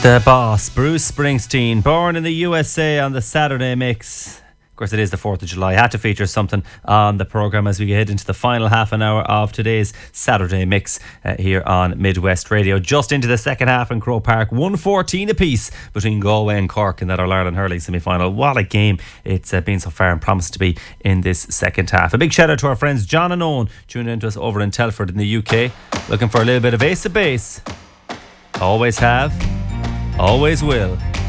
The boss, Bruce Springsteen, born in the USA on the Saturday Mix. Of course, it is the 4th of July. Had to feature something on the programme as we head into the final half an hour of today's Saturday Mix here on Midwest Radio. Just into the second half in Croke Park, 1-14 apiece between Galway and Cork in that All-Ireland hurling semi-final. What a game it's been so far and promised to be in this second half. A big shout out to our friends John and Owen tuning in to us over in Telford in the UK. Looking for a little bit of Ace of Base. Always have, always will.